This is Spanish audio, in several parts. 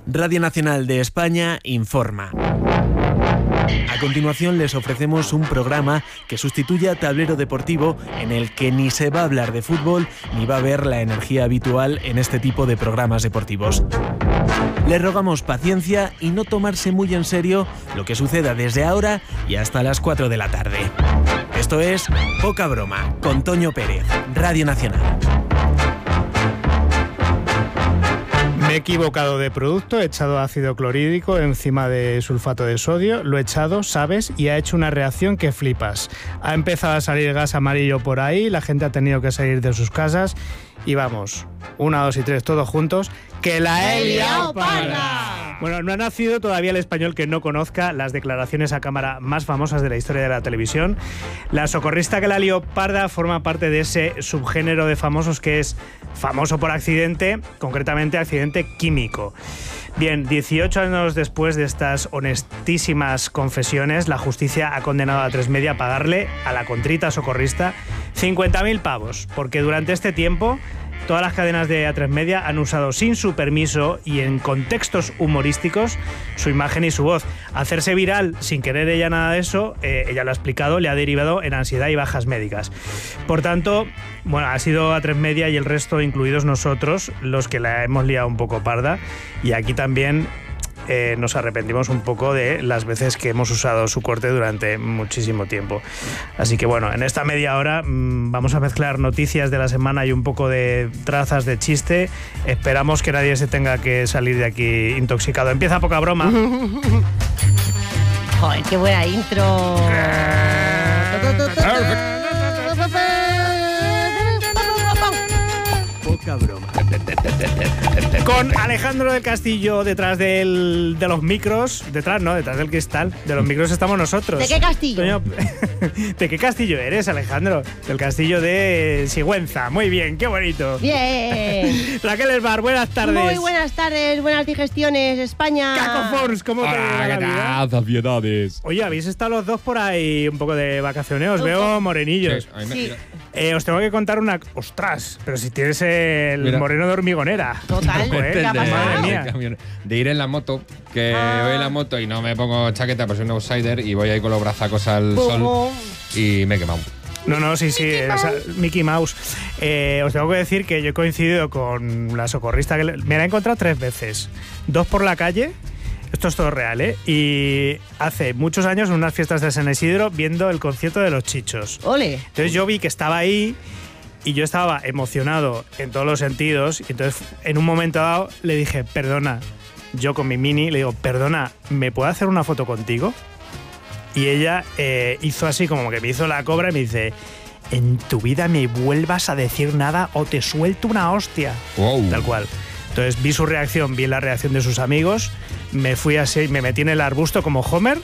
Radio Nacional de España informa. A continuación les ofrecemos un programa que sustituye a Tablero Deportivo, en el que ni se va a hablar de fútbol ni va a haber la energía habitual en este tipo de programas deportivos. Les rogamos paciencia y no tomarse muy en serio lo que suceda desde ahora y hasta las 4 de la tarde. Esto es Poca Broma, con Toño Pérez, Radio Nacional. Me he equivocado de producto, he echado ácido clorhídrico encima de sulfato de sodio, lo he echado, sabes, y ha hecho una reacción que flipas. Ha empezado a salir gas amarillo por ahí, la gente ha tenido que salir de sus casas y vamos, 1, 2 y 3, todos juntos, ¡que la he liado parda! Bueno, no ha nacido todavía el español que no conozca las declaraciones a cámara más famosas de la historia de la televisión. La socorrista que la lió parda forma parte de ese subgénero de famosos que es famoso por accidente, concretamente accidente químico. Bien, 18 años después de estas honestísimas confesiones, la justicia ha condenado a Atresmedia a pagarle a la contrita socorrista 50.000 pavos, porque durante este tiempo todas las cadenas de Atresmedia han usado sin su permiso y en contextos humorísticos su imagen y su voz. Hacerse viral sin querer ella nada de eso, ella lo ha explicado, le ha derivado en ansiedad y bajas médicas. Por tanto, bueno, ha sido Atresmedia y el resto, incluidos nosotros, los que la hemos liado un poco parda. Y aquí también nos arrepentimos un poco de las veces que hemos usado su corte durante muchísimo tiempo. Así que bueno, en esta media hora vamos a mezclar noticias de la semana y un poco de trazas de chiste. Esperamos que nadie se tenga que salir de aquí intoxicado. Empieza Poca Broma. Joder, qué buena intro. Poca Broma. Con Alejandro del Castillo detrás de los micros. Detrás del cristal. De los micros estamos nosotros. ¿De qué castillo? Toño, ¿de qué castillo eres, Alejandro? Del castillo de Sigüenza. Muy bien, qué bonito. Bien. Raquel Esbar, buenas tardes. Muy buenas tardes, buenas digestiones, España. Caco Force, ¿cómo te va la vida? Sociedades. Oye, habéis estado los dos por ahí un poco de vacaciones. Os veo morenillos. Sí. Os tengo que contar una... ¡Ostras! Pero si tienes el moreno de hormigonera. Total. ¿Qué ha pasado? Madre mía. De ir en la moto, que voy en la moto y no me pongo chaqueta, pero soy un outsider y voy ahí con los brazacos al sol y me he quemado. No, sí, Mickey Mouse. Os tengo que decir que yo he coincidido con la socorrista que me la he encontrado 3 veces. 2 por la calle. Esto es todo real, ¿eh? Y hace muchos años en unas fiestas de San Isidro viendo el concierto de Los Chichos. ¡Ole! Entonces yo vi que estaba ahí y yo estaba emocionado en todos los sentidos. Y entonces en un momento dado le dije, perdona, yo con mi mini le digo, perdona, ¿me puedo hacer una foto contigo? Y ella hizo así como que me hizo la cobra y me dice, en tu vida me vuelvas a decir nada o te suelto una hostia. Wow. Tal cual. Entonces vi su reacción, vi la reacción de sus amigos, me fui así, me metí en el arbusto como Homer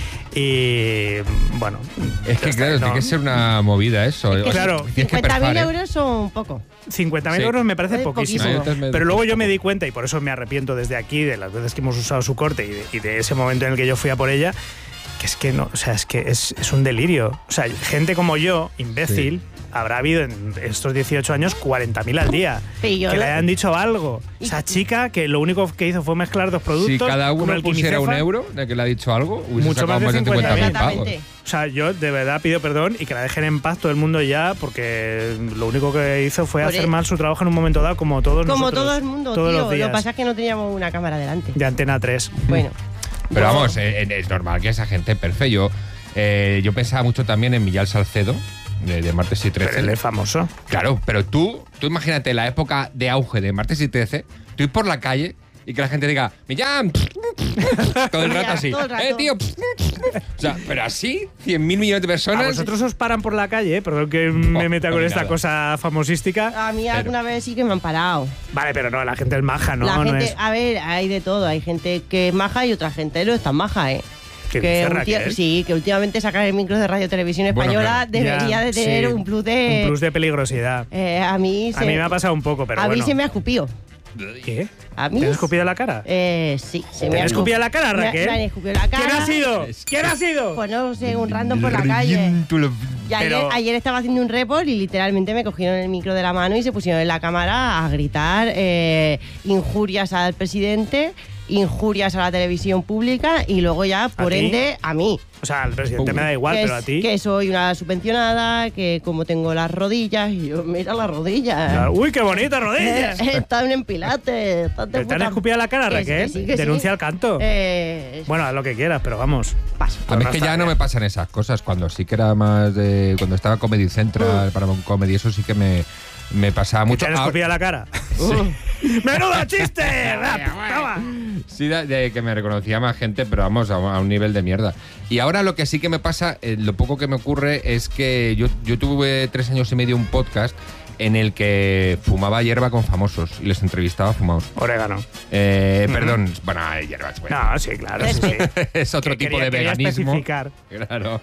y bueno. Es que claro, tiene que ser una movida eso. Es que claro, 50.000 euros son poco. 50.000 euros me parece poquísimo. No, pero luego yo me di cuenta, y por eso me arrepiento desde aquí de las veces que hemos usado su corte y de ese momento en el que yo fui a por ella, que es que no, o sea, es que es un delirio. O sea, gente como yo, imbécil, habrá habido en estos 18 años 40.000 al día. Sí, que le hayan dicho algo. Esa chica que lo único que hizo fue mezclar 2 productos. Si cada uno pusiera quimicefa, €1 de que le ha dicho algo, mucho más de 50.000 pavos. O sea, yo de verdad pido perdón y que la dejen en paz todo el mundo ya, porque lo único que hizo fue hacer mal su trabajo en un momento dado, como todos nosotros. Como todo el mundo, todos tío. los días. Lo que pasa es que no teníamos una cámara delante. De Antena 3. Bueno. Pero vamos, es normal que esa gente perfecto. Yo pensaba mucho también en Millán Salcedo, de Martes y 13. Pero él es famoso. Claro, pero tú imagínate la época de auge de Martes y 13, tú ir por la calle y que la gente diga, Millán, todo el rato así, tío. O sea, pero así, 100.000 millones de personas. A vosotros os paran por la calle, perdón que me meta con esta cosa famosística. A mí alguna vez sí que me han parado. Vale, pero no, la gente es maja, ¿no? La gente, no es... A ver, hay de todo. Hay gente que es maja y otra gente no es tan maja, ¿eh? Sí, que últimamente sacar el micro de Radio Televisión Española debería de tener un plus de peligrosidad. A mí me ha pasado un poco, pero a bueno. mí se me ha escupido. ¿Qué? ¿A mí? ¿Te has escupido la cara? Sí. ¿Te has escupido la cara, Raquel? Me han escupido la cara. ¿Quién ha sido? ¿Quién ha sido? Pues no sé, un random por la calle. Y ayer estaba haciendo un report y literalmente me cogieron el micro de la mano y se pusieron en la cámara a gritar injurias al presidente injurias a la televisión pública y luego ya, por ende, a mí. O sea, al presidente me da igual, pero a ti. Que soy una subvencionada, que como tengo las rodillas, y yo, mira las rodillas. Claro. ¡Uy, qué bonitas rodillas! Están en pilates. ¿Te han escupido la cara, Raquel? Denuncia el canto. Bueno, haz lo que quieras, pero vamos. Paso. A mí es que ya no me pasan esas cosas. Cuando sí que era más de... Cuando estaba Comedy Central, Paramount Comedy, eso sí que me pasaba mucho. ¿Te han escupido la cara? Sí. ¡Menudo chiste! Sí, de que me reconocía más gente, pero vamos, a un nivel de mierda. Y ahora lo que sí que me pasa, lo poco que me ocurre es que yo tuve 3 años y medio un podcast en el que fumaba hierba con famosos y les entrevistaba fumados. Orégano. Perdón, bueno, hierba. No, sí, claro. Sí. Es otro tipo de veganismo. Especificar. Claro.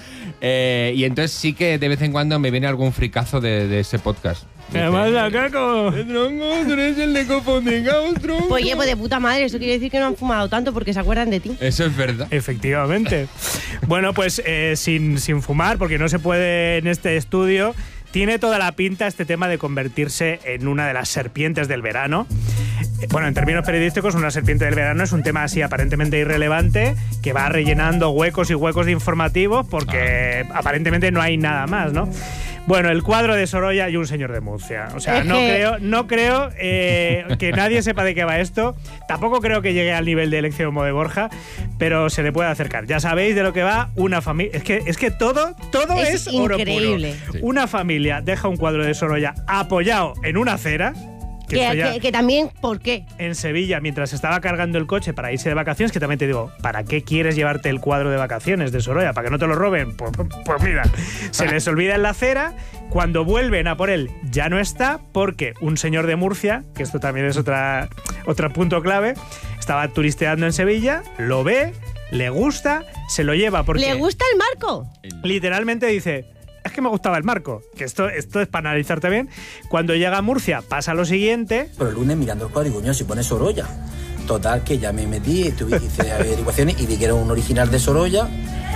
Y entonces sí que de vez en cuando me viene algún fricazo de ese podcast. ¿Qué pasa, Caco? Tronco, tú eres el de Cofondegaos, tronco. Pues llevo de puta madre, eso quiere decir que no han fumado tanto porque se acuerdan de ti. Eso es verdad. Efectivamente. Bueno, pues sin fumar, porque no se puede en este estudio. Tiene toda la pinta este tema de convertirse en una de las serpientes del verano. Bueno, en términos periodísticos, una serpiente del verano es un tema así aparentemente irrelevante que va rellenando huecos y huecos de informativos porque aparentemente no hay nada más, ¿no? Bueno, el cuadro de Sorolla y un señor de Murcia. O sea, no creo que nadie sepa de qué va esto. Tampoco creo que llegue al nivel de Elección de Borja, pero se le puede acercar. Ya sabéis de lo que va una familia. Es que todo es oro increíble. Puro. Sí. Una familia deja un cuadro de Sorolla apoyado en una acera. Que también, ¿por qué? En Sevilla, mientras estaba cargando el coche para irse de vacaciones, que también te digo, ¿para qué quieres llevarte el cuadro de vacaciones de Sorolla? ¿Para que no te lo roben? Pues mira, se les olvida en la acera, cuando vuelven a por él ya no está, porque un señor de Murcia, que esto también es otro punto clave, estaba turisteando en Sevilla, lo ve, le gusta, se lo lleva porque... ¿Le gusta el marco? Literalmente dice... Es que me gustaba el marco, que esto es para analizarte bien. Cuando llega a Murcia pasa lo siguiente. Pero el lunes mirando el cuadro digo, coño, si pone Sorolla. Total, que ya me metí, hice averiguaciones y vi que era un original de Sorolla.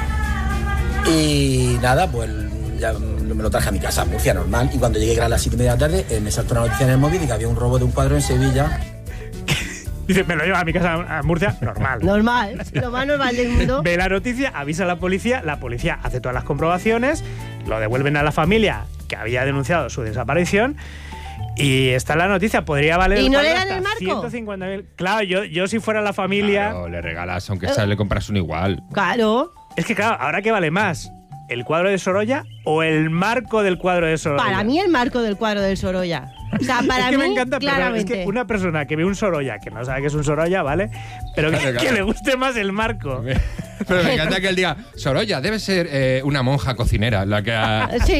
Y nada, pues ya me lo traje a mi casa, a Murcia, normal. Y cuando llegué a las 7:30 de la tarde, me saltó una noticia en el móvil y que había un robo de un cuadro en Sevilla. Dice, me lo lleva a mi casa a Murcia, normal. Normal, lo más normal del mundo. Ve la noticia, avisa a la policía hace todas las comprobaciones, lo devuelven a la familia que había denunciado su desaparición y está la noticia, podría valer... ¿Y no le dan el marco? 150.000. Claro, yo si fuera la familia... Claro, le regalas, aunque sea, le compras un igual. Claro. Es que claro, ¿ahora qué vale más? ¿El cuadro de Sorolla o el marco del cuadro de Sorolla? Para mí el marco del cuadro del Sorolla. O sea, para mí, me encanta, claramente. Pero es que una persona que ve un Sorolla, que no sabe que es un Sorolla, ¿vale? Pero que le guste más el marco. Pero me encanta que él diga, Sorolla, debe ser una monja cocinera la que ha... Sí.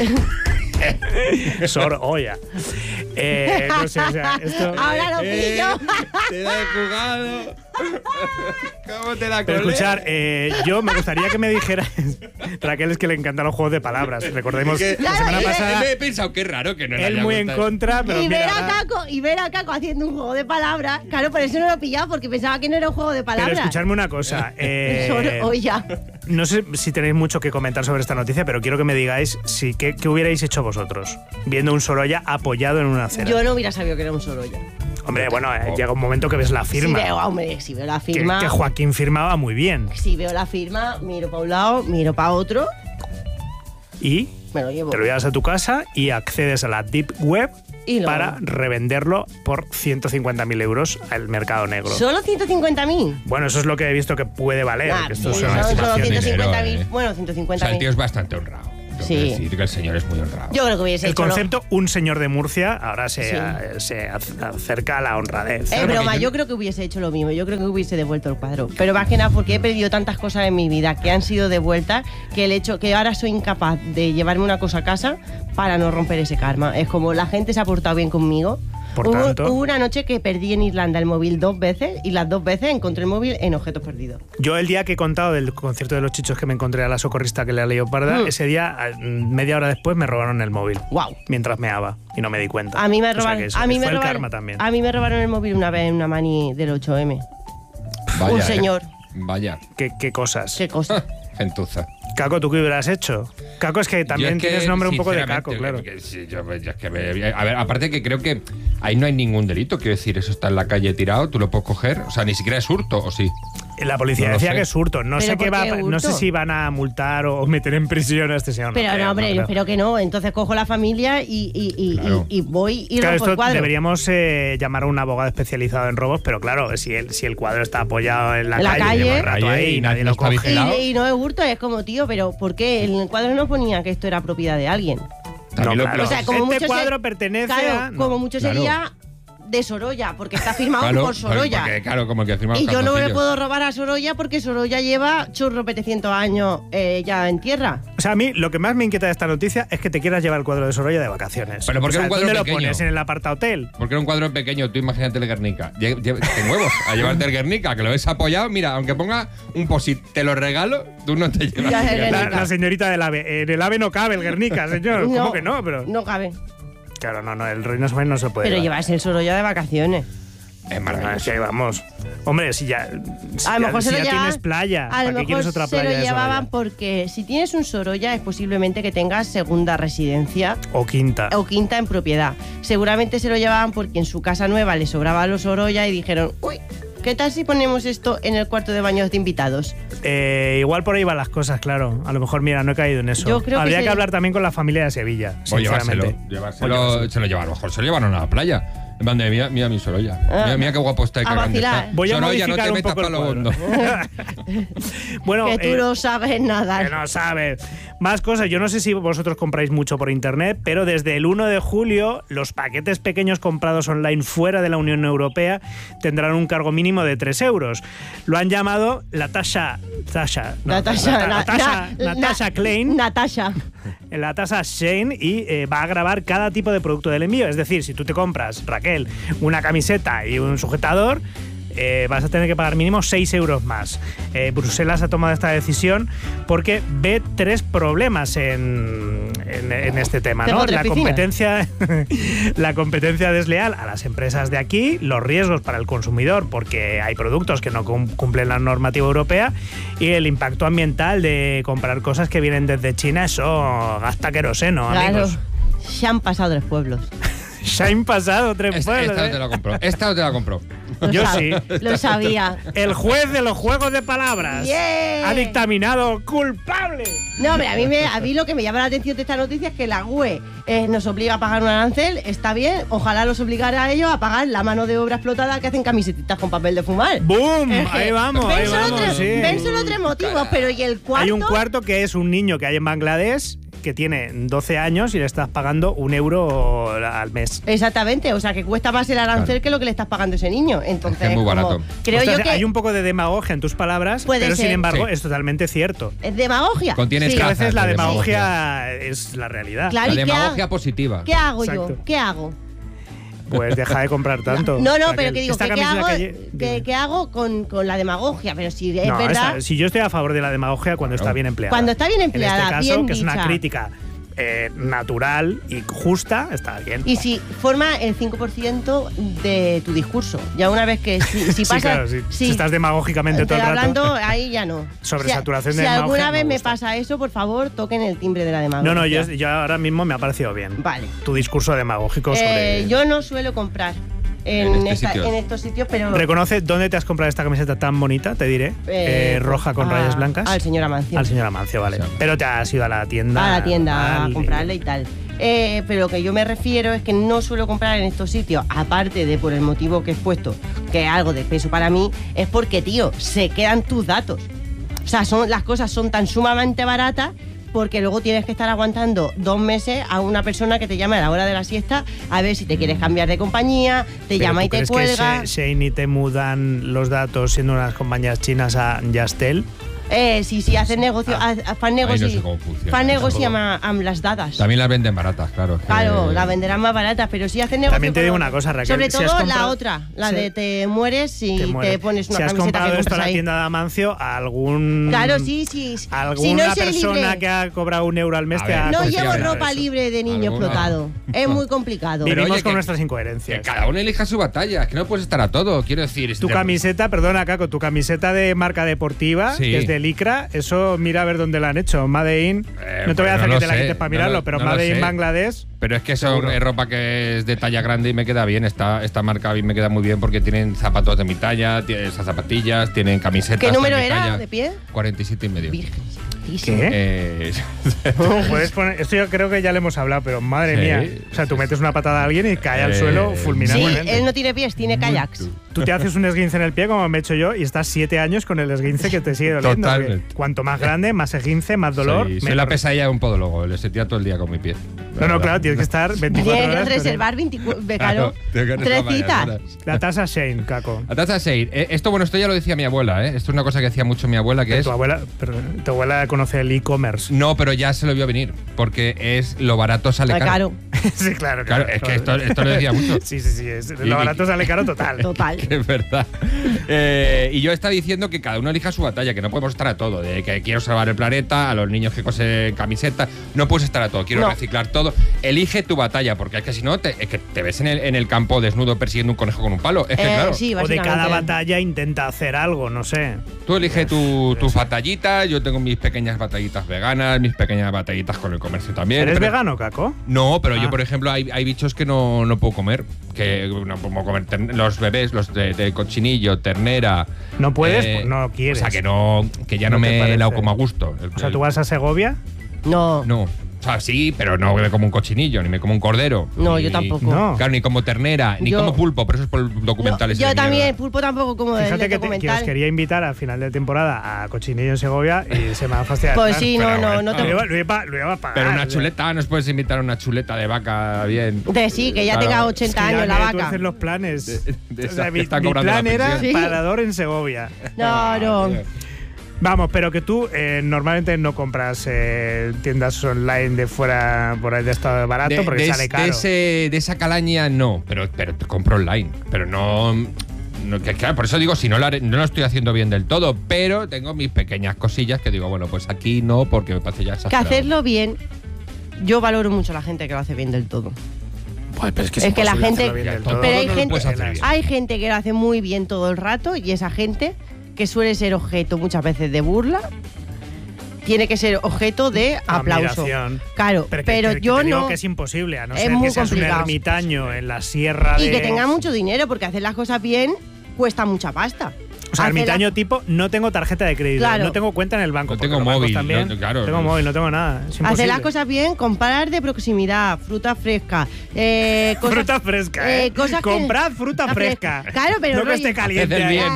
Sorolla. No sé, o sea, esto... Ahora lo pillo. Te la he jugado. ¿Cómo te la colé? Pero escuchar, yo me gustaría que me dijeras... Raquel es que le encantan los juegos de palabras. Recordemos que la semana pasada... Me he pensado que raro que no le haya él muy gustado. en contra, pero y ver a Caco haciendo un juego de palabras. Claro, por eso no lo he pillado, porque pensaba que no era un juego de palabras. Pero escuchadme una cosa. Sorolla. No sé si tenéis mucho que comentar sobre esta noticia, pero quiero que me digáis qué hubierais hecho vosotros viendo un Sorolla apoyado en una acera. Yo no hubiera sabido que era un Sorolla. Hombre, bueno, llega un momento que ves la firma. Si veo la firma... Que Joaquín firmaba muy bien. Si veo la firma, miro para un lado, miro para otro... Y me lo llevo. Te lo llevas a tu casa y accedes a la Deep Web para revenderlo por 150.000 euros al mercado negro. ¿Solo 150.000? Bueno, eso es lo que he visto que puede valer. Que esto solo 150.000. Bueno, 150.000. O sea, el tío es bastante honrado. Sí. Decir que el señor es muy honrado. Yo creo que hubiese hecho... El concepto un señor de Murcia ahora se acerca a la honradez. Es broma, yo creo que hubiese hecho lo mismo. Yo creo que hubiese devuelto el cuadro. Pero más que nada porque he perdido tantas cosas en mi vida que han sido devueltas que el hecho que ahora soy incapaz de llevarme una cosa a casa para no romper ese karma. Es como la gente se ha portado bien conmigo. Hubo una noche que perdí en Irlanda el móvil 2 veces y las 2 veces encontré el móvil en objetos perdidos. Yo el día que he contado del concierto de Los Chichos que me encontré a la socorrista que le ha leído parda, ese día, media hora después, me robaron el móvil. Wow. Mientras meaba y no me di cuenta. A mí me robaron, o sea que fue el karma también. A mí me robaron el móvil una vez en una mani del 8M. Vaya, un señor. Vaya. ¿Qué cosas? ¿Qué cosas? Gentuza. Caco, ¿tú qué hubieras hecho? Caco es que también tienes nombre un poco de Caco, claro. A ver, aparte que creo que ahí no hay ningún delito, quiero decir, eso está en la calle tirado, tú lo puedes coger, o sea, ni siquiera es hurto, ¿o sí? La policía decía que es hurto. No sé no sé si van a multar o meter en prisión a este señor. Pero no, hombre, espero que no. Entonces cojo la familia y voy y rompo el cuadro. Deberíamos llamar a un abogado especializado en robos, pero claro, si el cuadro está apoyado en la calle lleva un rato ahí y nadie lo coge. Y no es hurto, es como, tío, pero ¿por qué? En el cuadro no ponía que esto era propiedad de alguien. No, claro. O sea, como este cuadro pertenece a... como mucho sería... de Sorolla, porque está firmado por Sorolla. Como que y yo no le puedo robar a Sorolla porque Sorolla lleva churro 700 años ya en tierra. O sea, a mí lo que más me inquieta de esta noticia es que te quieras llevar el cuadro de Sorolla de vacaciones. Pero ¿por qué un cuadro ¿dónde pequeño? ¿Lo pones? ¿En el apartahotel? Porque era un cuadro pequeño, tú imagínate el Guernica. Te huevos a llevarte el Guernica, que lo ves apoyado. Mira, aunque ponga un posit, te lo regalo, tú no te llevas la señorita del AVE. En el AVE no cabe el Guernica, señor. No, ¿cómo que no? Pero... no cabe. Claro, no, el Reino no se puede. Pero llevarse el Sorolla de vacaciones. Es maravilloso. Sí, vamos. Hombre, si ya tienes playa, a lo ¿para qué quieres otra playa? Se lo llevaban porque si tienes un Sorolla es posiblemente que tengas segunda residencia. O quinta en propiedad. Seguramente se lo llevaban porque en su casa nueva le sobraba los Sorolla y dijeron, uy, ¿qué tal si ponemos esto en el cuarto de baños de invitados? Igual por ahí van las cosas, claro. A lo mejor, mira, no he caído en eso. Yo creo Habría que hablar también con la familia de Sevilla, sinceramente. Llevárselo, se lo llevan, a lo mejor se lo llevaron a la playa. En plan de, mira mi Sorolla. Mira qué guapo está y qué grande está. Voy a Sorolla, no te un metas poco para lo hondo. Bueno, que tú no sabes nada. Que no sabes. Más cosas. Yo no sé si vosotros compráis mucho por internet, pero desde el 1 de julio los paquetes pequeños comprados online fuera de la Unión Europea tendrán un cargo mínimo de 3 euros. Lo han llamado Natasha Klein. La tasa Shane y va a grabar cada tipo de producto del envío. Es decir, si tú te compras, Raquel, una camiseta y un sujetador, vas a tener que pagar mínimo 6 euros más. Bruselas ha tomado esta decisión porque ve 3 problemas en este tema, ¿no? La competencia desleal a las empresas de aquí, los riesgos para el consumidor porque hay productos que no cumplen la normativa europea y el impacto ambiental de comprar cosas que vienen desde China. Eso gasta queroseno, amigos. Se han pasado 3 pueblos. Se han pasado 3 pueblos. Esta no te la compró. Esta no te la compró. Yo sí. Lo sabía. El juez de los juegos de palabras ha dictaminado culpable. No, hombre, a mí lo que me llama la atención de esta noticia es que la UE nos obliga a pagar un arancel. Está bien, ojalá los obligara a ellos a pagar la mano de obra explotada que hacen camisetitas con papel de fumar. ¡Boom! Ahí vamos, Ven solo 3 motivos, pero ¿y el cuarto? Hay un cuarto que es un niño que hay en Bangladesh que tiene 12 años y le estás pagando 1 euro al mes. Exactamente, o sea que cuesta más el arancel que lo que le estás pagando a ese niño. Entonces, es muy barato. Creo yo que hay un poco de demagogia en tus palabras, pero sin embargo es totalmente cierto. ¿Es demagogia? Contiene a veces la demagogia es la realidad. Claro, la demagogia positiva. ¿Qué hago yo? ¿Qué hago? Pues deja de comprar tanto. No, pero que digo, ¿qué hago con la demagogia? Pero si es verdad... Si yo estoy a favor de la demagogia cuando está bien empleada. Cuando está bien empleada, en este caso, bien que dicha. Es una crítica natural y justa, está bien. Y si forma el 5% de tu discurso. Ya una vez que si pasa... Claro, si estás demagógicamente todo el rato. Hablando, ahí ya no. Sobresaturación de demagogia. Si alguna vez me pasa eso, por favor, toquen el timbre de la demagogia. No, yo ahora mismo me ha parecido bien. Vale. Tu discurso demagógico sobre... Yo no suelo comprar en estos sitios, pero... Reconoce dónde te has comprado esta camiseta tan bonita, te diré, roja con rayas blancas. Al señor Amancio. Al señor Amancio, vale. Sí. Pero te has ido a la tienda. A la tienda a comprarle y tal. Pero lo que yo me refiero es que no suelo comprar en estos sitios, aparte de por el motivo que he expuesto, que es algo de peso para mí, es porque, tío, se quedan tus datos. O sea, las cosas son tan sumamente baratas porque luego tienes que estar aguantando 2 meses a una persona que te llama a la hora de la siesta a ver si te quieres cambiar de compañía, te llama y te cuelga. Que Shane y te mudan los datos siendo unas compañías chinas a Yastel? Sí, hacen negocio, fan negocio, no sé cómo funciona, fan negocio amb las dadas. También las venden baratas, claro. Claro, las venderán más baratas, pero sí hacen negocio. También te digo una cosa, Raquel. Sobre todo la otra, la de te mueres si te pones una camiseta que compras ahí. Si has comprado esto en la tienda de Amancio, Claro, sí. Alguna persona que ha cobrado 1 euro al mes te ha... No llevo ropa libre de niño explotado. Es muy complicado. Vivimos con nuestras incoherencias. Que cada uno elija su batalla, es que no puedes estar a todo, quiero decir. Tu camiseta, perdona, Caco, tu camiseta de marca deportiva, que es de licra, eso mira a ver dónde lo han hecho. Made in, no te voy a hacer que te la quites para mirarlo, pero Made in Bangladesh. Pero es que eso es ropa que es de talla grande y me queda bien. Esta marca a mí me queda muy bien porque tienen zapatos de mi talla, tienen esas zapatillas, tienen camisetas. ¿Qué número de mi era talla. de pie? 47,5. Virgen. ¿Qué? Puedes poner, esto yo creo que ya le hemos hablado, pero madre mía. O sea, tú metes una patada a alguien y cae al suelo fulminantemente. Sí, él no tiene pies, tiene kayaks. Tú te haces un esguince en el pie, como me he hecho yo, y estás 7 años con el esguince que te sigue doliendo. Totalmente. Cuanto más grande, más esguince, más dolor. Soy la pesadilla de un podólogo, le sentía todo el día con mi pie. No, claro, tienes que estar 24 horas. Tienes que reservar 24, 3 citas. La tasa Shane, Caco. La taza Shane. Esto ya lo decía mi abuela, ¿eh? Esto es una cosa que decía mucho mi abuela, que es… Tu abuela conoce el e-commerce. No, pero ya se lo vio venir, porque es lo barato sale caro. Sí, claro. Es que esto lo decía mucho. Sí. Lo barato sale caro total. Total. Es verdad. Y yo estaba diciendo que cada uno elija su batalla, que no podemos estar a todo. De que quiero salvar el planeta, a los niños que cosen camisetas. No puedes estar a todo. Quiero reciclar todo. Elige tu batalla, porque es que si no, es que te ves en el campo desnudo persiguiendo un conejo con un palo. Es que claro. Sí, o de cada batalla intenta hacer algo, no sé. Tú elige tus batallitas. Yo tengo mis pequeñas batallitas veganas, mis pequeñas batallitas con el comercio también. ¿Eres vegano, Caco? No, pero yo, por ejemplo, hay bichos que no puedo comer. Que no puedo comer los bebés, los de cochinillo, ternera. ¿No puedes? Pues no quieres. O sea, que ya no me he helado como a gusto. O sea, ¿tú vas a Segovia? No. O sea, sí, pero no me como un cochinillo, ni me como un cordero. No, yo tampoco. No. Claro, ni como ternera, ni como pulpo, por eso es por el documental ese. Yo de también, mierda. pulpo tampoco como Fíjate el que documental. os quería invitar al final de temporada a Cochinillo en Segovia y se me va a fastidiar. Pues sí, Pero no bueno. te… Lo iba a pagar. Pero una chuleta, nos puedes invitar a una chuleta de vaca bien. Sí, que ya Claro. tenga 80 años la Tú vaca. haces los planes. De O sea, esa que mi está cobrando plan la era pensión. Sí. parador en Segovia. No. Vamos, pero que tú normalmente no compras tiendas online de fuera por ahí de estado barato porque sale caro. De esa calaña no, pero te compro online. Pero no claro, por eso digo, si no lo estoy haciendo bien del todo, pero tengo mis pequeñas cosillas que digo, bueno, pues aquí no, porque me parece ya Que exagerado. hacerlo bien, yo valoro mucho a la gente que lo hace bien del todo. Pues, pero Es que la gente… todo Pero hay no lo gente, puedes hacer bien. hay gente que lo hace muy bien todo el rato y esa gente que suele ser objeto muchas veces de burla, tiene que ser objeto de aplauso. Admiración. Claro, pero que yo te digo no… que es imposible, a no Es ser muy que seas un complicado. ermitaño en la sierra Y de… que tenga mucho dinero, porque hacer las cosas bien cuesta mucha pasta. O sea, Hacer ermitaño tipo, no tengo tarjeta de crédito, Claro. no tengo cuenta en el banco. No porque tengo los bancos móvil, también, no, claro. tengo móvil, no tengo nada. Es imposible. Hacer las cosas bien, comprar de proximidad, fruta fresca. Cosas, Fruta fresca, ¿eh? Cosas que- Comprad fruta fresca. Claro, pero no que esté caliente. Haced el ahí. bien.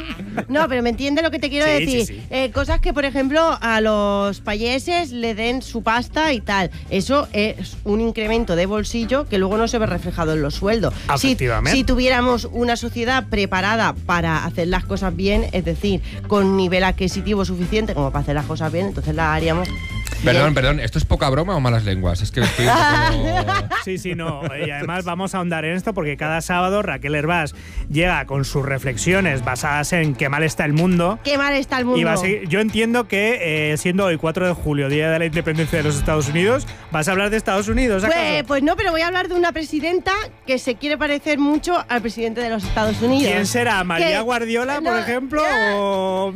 No, pero me entiendes lo que te quiero Sí, decir. sí. Cosas que, por ejemplo, a los payeses le den su pasta y tal. Eso es un incremento de bolsillo que luego no se ve reflejado en los sueldos. Efectivamente. Si tuviéramos una sociedad preparada para hacer las cosas bien, es decir, con nivel adquisitivo suficiente como para hacer las cosas bien, entonces las haríamos. Perdón, ¿esto es poca broma o malas lenguas? Es que estoy un poco… Sí, no. Y además vamos a ahondar en esto porque cada sábado Raquel Hervás llega con sus reflexiones basadas en qué mal está el mundo. Qué mal está el mundo. Y va a seguir- yo entiendo que siendo hoy 4 de julio, Día de la Independencia de los Estados Unidos, vas a hablar de Estados Unidos, ¿acaso? Pues no, pero voy a hablar de una presidenta que se quiere parecer mucho al presidente de los Estados Unidos. ¿Quién será? ¿María Que- Guardiola, por no, ejemplo? ¿O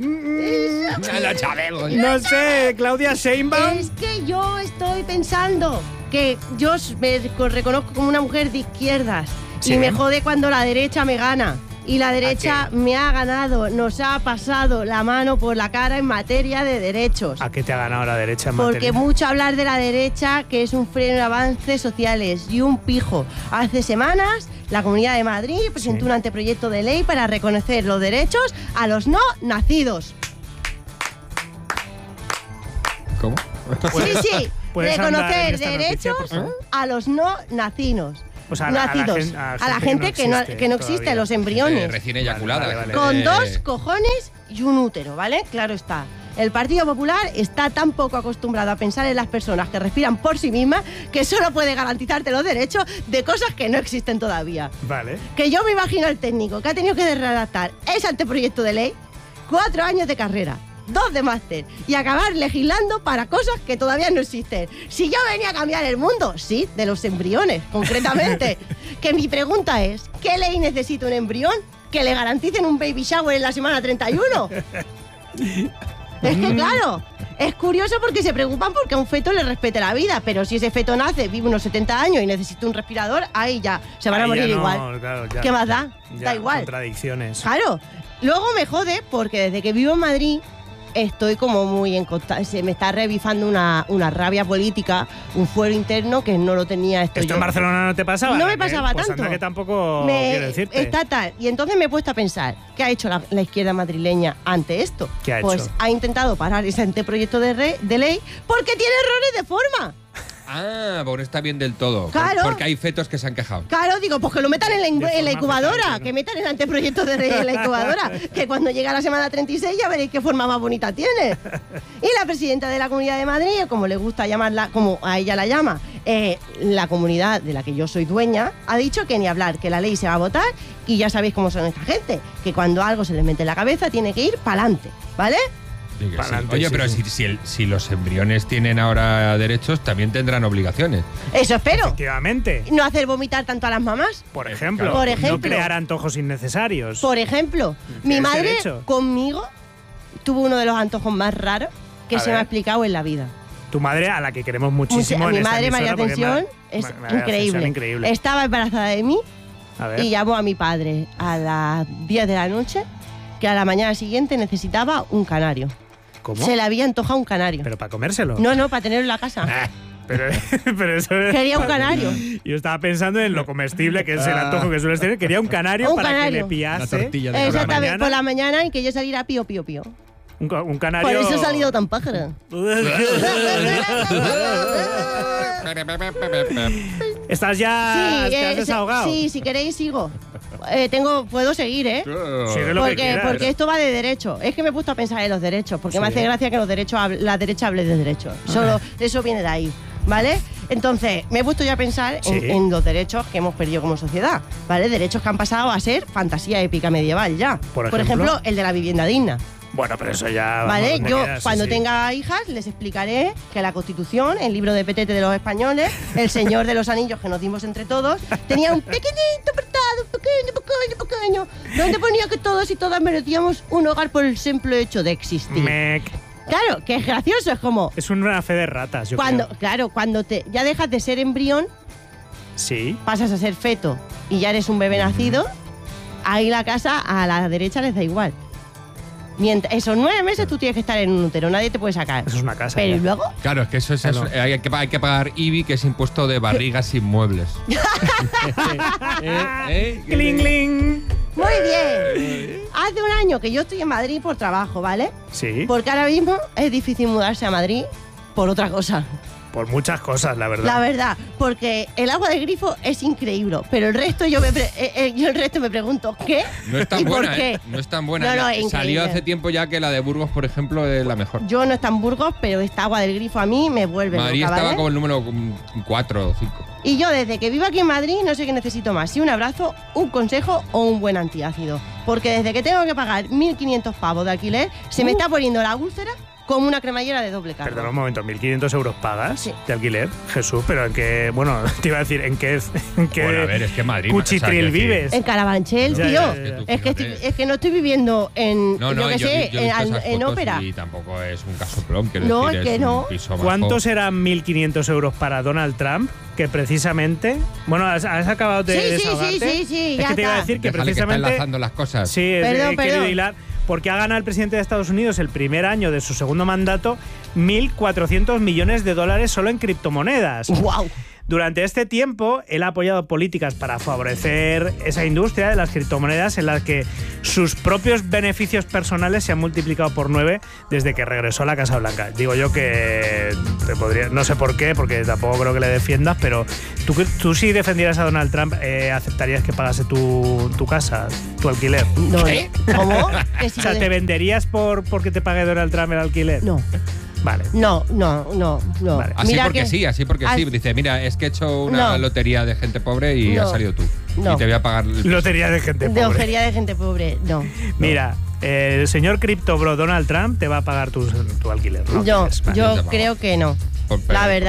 Ya lo sabemos. no sé, Claudia Sheinbaum? Es que yo estoy pensando que yo me reconozco como una mujer de izquierdas Sí. y me jode cuando la derecha me gana. Y la derecha me ha ganado, nos ha pasado la mano por la cara en materia de derechos. ¿A qué te ha ganado la derecha en Porque materia? mucho hablar de la derecha, que es un freno de avances sociales y un pijo. Hace semanas, la Comunidad de Madrid presentó un anteproyecto de ley para reconocer los derechos a los no nacidos. ¿Cómo? Sí, ¿Puedes andar en reconocer esta noticia, derechos por favor? a los no nacidos. O sea, nacidos. a la gente que no existe, todavía. los embriones. Recién eyaculada. Vale, vale. Con 2 cojones y un útero, ¿vale? Claro está. El Partido Popular está tan poco acostumbrado a pensar en las personas que respiran por sí mismas que solo puede garantizarte los derechos de cosas que no existen todavía. Vale. Que yo me imagino al técnico que ha tenido que redactar ese anteproyecto de ley, 4 años de carrera, 2 de máster y acabar legislando para cosas que todavía no existen. Si yo venía a cambiar el mundo, sí, de los embriones, concretamente. Que mi pregunta es, ¿qué ley necesita un embrión que le garanticen un baby shower en la semana 31? Es que claro, es curioso porque se preocupan porque a un feto le respete la vida, pero si ese feto nace, vive unos 70 años y necesita un respirador, ahí ya se van a morir igual. Claro, ya, ¿Qué más da? Ya, Da igual. Contradicciones. Claro. Luego me jode porque desde que vivo en Madrid estoy como muy en se me está revifando una rabia política, un fuero interno que no lo tenía ¿Esto yo. en Barcelona no te pasaba? No me pasaba pues tanto. Anda que tampoco quiero decirte. Está tal. Y entonces me he puesto a pensar, ¿qué ha hecho la izquierda madrileña ante esto? ¿Qué ha Pues hecho? ha intentado parar ese anteproyecto de ley porque tiene errores de forma. Ah, porque no está bien del todo. Claro. Porque hay fetos que se han quejado. Claro, digo, pues que lo metan en la forma incubadora, fetal, ¿no? que metan el anteproyecto de ley en la incubadora, que cuando llega la semana 36 ya veréis qué forma más bonita tiene. Y la presidenta de la Comunidad de Madrid, como le gusta llamarla, como a ella la llama, la comunidad de la que yo soy dueña, ha dicho que ni hablar, que la ley se va a votar y ya sabéis cómo son esta gente, que cuando algo se les mete en la cabeza tiene que ir para adelante, ¿vale? Sí que sí. Pa'lante, Oye, sí, pero sí. si los embriones tienen ahora derechos, también tendrán obligaciones. Eso espero. Efectivamente. No hacer vomitar tanto a las mamás. Por ejemplo, Por ejemplo. no crear antojos innecesarios. Por ejemplo, mi ¿Tienes madre derecho? conmigo tuvo uno de los antojos más raros que A se me ha ver. explicado en la vida. Tu madre, a la que queremos muchísimo en Mi esta madre, María emisora, porque Ascensión, es María Ascensión, increíble. increíble. Estaba embarazada de mí A ver. y llamó a mi padre a las 10 de la noche que a la mañana siguiente necesitaba un canario. ¿Cómo? Se le había antojado un canario. ¿Pero para comérselo? No, para tenerlo en la casa. Pero eso Quería un canario. Yo estaba pensando en lo comestible que es el antojo que sueles tener. Quería un canario Un para que canario. le pillase. La tortilla de por la Exactamente, mañana. por la mañana y que yo saliera pío, pío, pío. Un canario. Por eso he salido tan pájara. ¿Estás ya? ¿Te has desahogado? Sí, si queréis sigo. Puedo seguir, ¿eh? Sigue lo que quieras. Porque esto va de derecho. Es que me he puesto a pensar en los derechos, porque me hace gracia que la derecha hable de derechos. Solo eso viene de ahí, ¿vale? Entonces, me he puesto ya a pensar Sí. en los derechos que hemos perdido como sociedad, ¿vale? Derechos que han pasado a ser fantasía épica medieval ya. Por ejemplo, el de la vivienda digna. Bueno, pero eso ya. ¿Vale? vamos, Yo, queda, sí, cuando sí. tenga hijas, les explicaré que la Constitución, el libro de petete de los españoles, el Señor de los Anillos que nos dimos entre todos, tenía un pequeñito apartado, pequeño, donde ponía que todos y todas merecíamos un hogar por el simple hecho de existir. Claro, que es gracioso, es como Es una fe de ratas, yo cuando, creo. claro, cuando ya dejas de ser embrión, Sí. pasas a ser feto y ya eres un bebé nacido, ahí la casa a la derecha les da igual. Esos 9 meses tú tienes que estar en un útero, nadie te puede sacar. Eso es una casa. Pero ya. ¿y luego? Claro, es que eso es Claro. hay que pagar IBI, que es impuesto de barrigas inmuebles. ¡Cling, cling! Muy bien. Hace un año que yo estoy en Madrid por trabajo, ¿vale? Sí. Porque ahora mismo es difícil mudarse a Madrid por otra cosa. Por muchas cosas, la verdad. La verdad, porque el agua del grifo es increíble, pero el resto yo el resto me pregunto, ¿qué? No es tan ¿Y por buena, qué? ¿eh? No es tan buena. No, Ya es increíble. salió hace tiempo ya que la de Burgos, por ejemplo, es la mejor. Yo no está en Burgos, pero esta agua del grifo a mí me vuelve Madrid loca, estaba ¿vale? como el número 4 o 5. Y yo desde que vivo aquí en Madrid no sé qué necesito más, si un abrazo, un consejo o un buen antiácido. Porque desde que tengo que pagar 1.500 pavos de alquiler, se me está poniendo la úlcera como una cremallera de doble carga. Perdona un momento, 1.500 euros pagas Sí. de alquiler. Jesús, pero en qué. Bueno, te iba a decir, ¿en qué Bueno, a ver, es que Madrid. cuchitril o sea, quiero decir, vives? En Carabanchel, Ya, tío. ya, ya, ya. Es que no estoy viviendo en, No, no, yo qué yo sé, he visto esas en fotos ópera. y tampoco es un caso plom, quiero No, decir, es que un no. piso bajo. ¿Cuántos eran 1.500 euros para Donald Trump? Que precisamente. Bueno, has acabado de Sí, sí, desahogarte. sí, Es ya que te iba a está. decir que Déjale que está precisamente. enlazando las cosas. Sí, Perdón, he querido perdón. hilar. Porque ha ganado el presidente de Estados Unidos el primer año de su segundo mandato 1.400 millones de dólares solo en criptomonedas. ¡Guau! Durante este tiempo, él ha apoyado políticas para favorecer esa industria de las criptomonedas en las que sus propios beneficios personales se han multiplicado por 9 desde que regresó a la Casa Blanca. Digo yo que te podría, no sé por qué, porque tampoco creo que le defiendas, pero tú si defendieras a Donald Trump, ¿aceptarías que pagase tu casa, tu alquiler? No, ¿Cómo? Que O si sea, lo ¿te de- venderías porque te pague Donald Trump el alquiler? No, Vale. no. Vale. Así Mira porque que- sí, así porque sí. Dice, mira, es que he hecho una No. lotería de gente pobre y No. has salido tú. No. Y te voy a pagar el Lotería de gente De pobre. hojería de gente pobre, no. Mira, el señor CryptoBro Donald Trump te va a pagar tu alquiler, ¿no? Yo Vale. creo que no. Pero, La verdad. ¿por qué?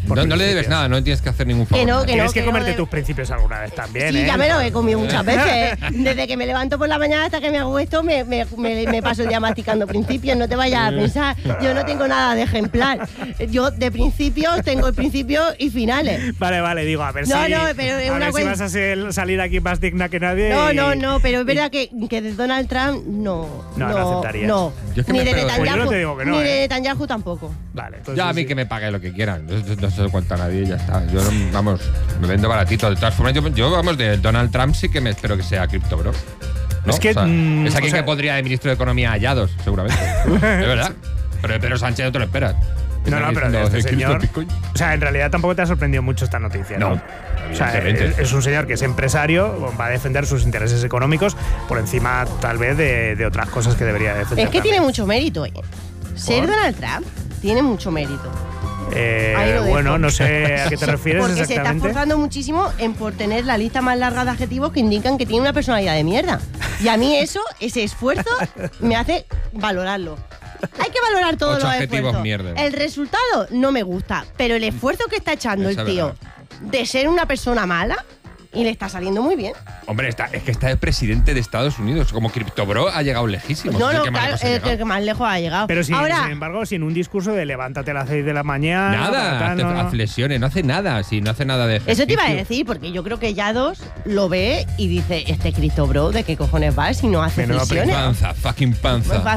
No le debes nada, no le tienes que hacer ningún favor. Tienes que comerte tus principios alguna vez también. Sí, ya me lo he comido muchas veces. Desde que me levanto por la mañana hasta que me hago esto, me paso el día masticando principios. No te vayas a pensar. Yo no tengo nada de ejemplar. Yo de principios tengo el principio y finales. Vale, digo, a ver si vas a salir aquí más digna que nadie. No, pero es verdad que de Donald Trump no aceptarías. No. Ni de Netanyahu, ni de Netanyahu tampoco. Vale, ya a mí que me pague lo que quieran. No se lo cuento a nadie y ya está. Yo, vamos, me vendo baratito. De todas formas, yo vamos, de Donald Trump sí que me espero que sea CryptoBro. ¿No? Es que es alguien que podría de ministro de Economía hallados, seguramente. Es verdad. Pero Pedro Sánchez no te lo esperas. No, pero este señor… O sea, en realidad tampoco te ha sorprendido mucho esta noticia, ¿no? O sea, es un señor que es empresario, va a defender sus intereses económicos por encima, tal vez, de otras cosas que debería defender. Es que tiene mucho mérito. Ser Donald Trump tiene mucho mérito. Bueno, no sé a qué te refieres porque exactamente. Se está esforzando muchísimo por tener la lista más larga de adjetivos que indican que tiene una personalidad de mierda. Y a mí ese esfuerzo me hace valorarlo. Hay que valorar todos los esfuerzos. Mierda. El resultado no me gusta, pero el esfuerzo que está echando el tío de ser una persona mala, y le está saliendo muy bien. Hombre, es que está el presidente de Estados Unidos. Como CryptoBro ha llegado lejísimo. No, claro, el que más lejos ha llegado. Pero sin embargo, sin un discurso de levántate a las 6 de la mañana. Nada, flexiones, no hace nada. Sí, no hace nada de ejercicio. Eso te iba a decir, porque yo creo que Yados lo ve y dice, CryptoBro, ¿de qué cojones va si no hace flexiones? Fucking panza.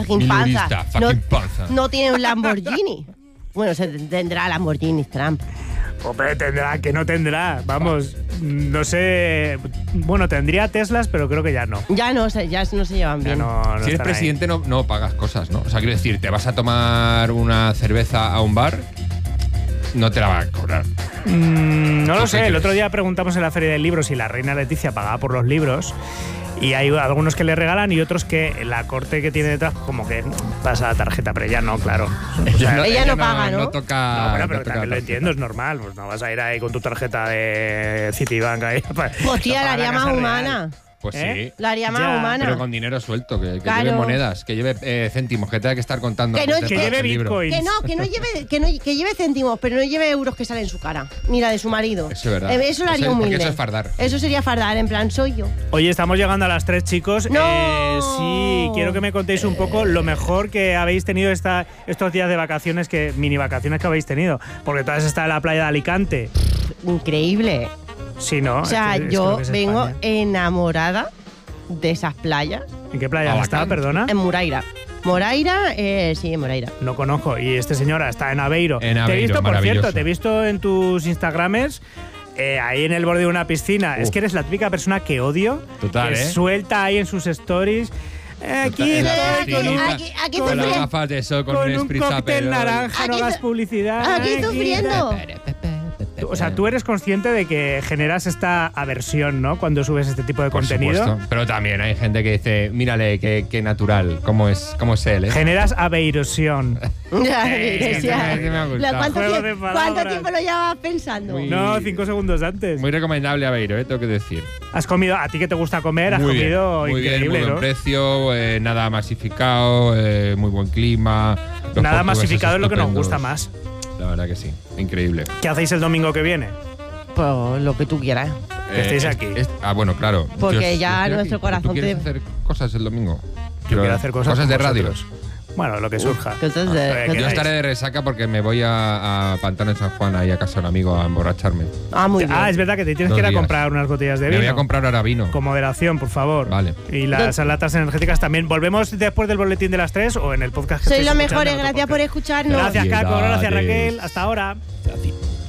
No tiene un Lamborghini. Bueno, se tendrá Lamborghini Trump. Hombre, tendrá. Vamos, no sé. Bueno, tendría Teslas, pero creo que ya no. Ya no se llevan bien. Si eres presidente, no pagas cosas, ¿no? O sea, quiero decir, te vas a tomar una cerveza a un bar, no te la van a cobrar. No lo sé. El otro día preguntamos en la Feria del Libro si la reina Leticia pagaba por los libros. Y hay algunos que le regalan y otros que la corte que tiene detrás como que pasa la tarjeta, pero ella no, claro. O sea, ella no paga, ¿no? No toca. Pero también lo entiendo, es normal. Pues no vas a ir ahí con tu tarjeta de Citibank ahí. Hostia, la haría más humana. Pues sí. La haría más humana. Pero con dinero suelto, que lleve monedas, que lleve céntimos, que tenga que estar contando. Que lleve bitcoins. Que lleve céntimos, pero no lleve euros que salen en su cara. Ni la de su marido. Eso es verdad. Eso lo haría humilde. Eso es fardar. Eso sería fardar, en plan, soy yo. Oye, estamos llegando a las 3, chicos. ¡No! Sí, quiero que me contéis un poco lo mejor que habéis tenido estos días de vacaciones, mini vacaciones que habéis tenido. Porque todas están en la playa de Alicante. Increíble. Sí, ¿no? O sea, yo vengo enamorada de esas playas. ¿En qué playa está, perdona? En Moraira. Sí, en Moraira. No conozco. Y este señor está en Aveiro. Te he visto, por cierto, te he visto en tus Instagrames ahí en el borde de una piscina. Es que eres la típica persona que odio. Total, que suelta ahí en sus stories. Aquí con las gafas de sol, con un cóctel naranja, no hagas publicidad. Aquí sufriendo. O sea, tú eres consciente de que generas esta aversión, ¿no? Cuando subes este tipo de contenido. Supuesto. Pero también hay gente que dice, mírale, qué natural, cómo es él, ¿eh? Generas aveirosión. ¿Cuánto tiempo lo llevabas pensando? No, 5 segundos antes. Muy recomendable Aveiro, tengo que decir. Has comido, a ti que te gusta comer, has comido increíble, muy buen precio, nada masificado, muy buen clima. Nada masificado es lo que nos gusta más. La verdad que sí, increíble. ¿Qué hacéis el domingo que viene? Pues lo que tú quieras. Que estéis aquí. Bueno, claro. Porque ya nuestro corazón ¿Tú quieres hacer cosas el domingo? Yo quiero hacer cosas de radio. Bueno, lo que surja. Yo estaré de resaca porque me voy a Pantano en San Juan, ahí a casa de un amigo, a emborracharme. Muy bien. Es verdad que te tienes que ir a comprar unas botellas de vino. Me voy a comprar ahora vino. Con moderación, por favor. Vale. Y las latas energéticas también. ¿Volvemos después del boletín de las 3 o en el podcast? Sois los mejores, gracias por escucharnos. Gracias, Caco, gracias, Raquel. Hasta ahora.